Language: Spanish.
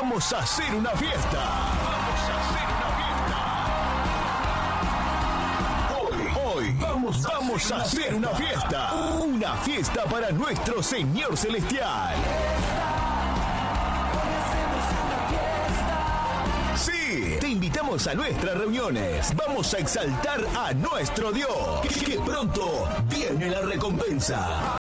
vamos a hacer una fiesta. Vamos a hacer una fiesta. Hoy vamos a hacer una fiesta. Una fiesta para nuestro Señor Celestial. Sí, te invitamos a nuestras reuniones. Vamos a exaltar a nuestro Dios. Que pronto viene la recompensa.